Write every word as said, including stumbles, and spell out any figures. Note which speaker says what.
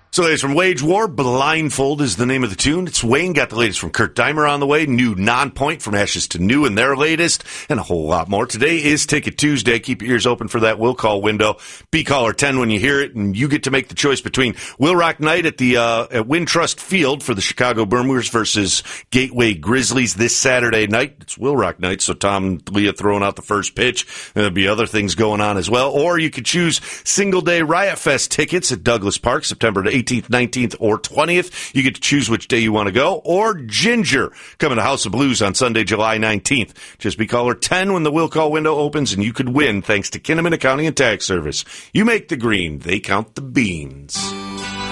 Speaker 1: So latest from Wage War, Blindfold is the name of the tune. It's Wayne. Got the latest from Kurt Dimer on the way. New Non-Point from Ashes to New and their latest, and a whole lot more. Today is Ticket Tuesday. Keep your ears open for that will call window. Be caller ten when you hear it, and you get to make the choice between Will Rock Night at the uh, at Wintrust Field for the Chicago Boomers versus Gateway Grizzlies this Saturday night. It's Will Rock Night, so Tom and Leah throwing out the first pitch. There'll be other things going on as well. Or you could choose Single Day Riot Fest tickets at Douglas Park, September eighteenth, nineteenth, or twentieth. You get to choose which day you want to go. Or Ginger, coming to House of Blues on Sunday, July nineteenth. Just be caller ten when the will call window opens, and you could win thanks to Kinnaman Accounting and Tax Service. You make the green, they count the beans.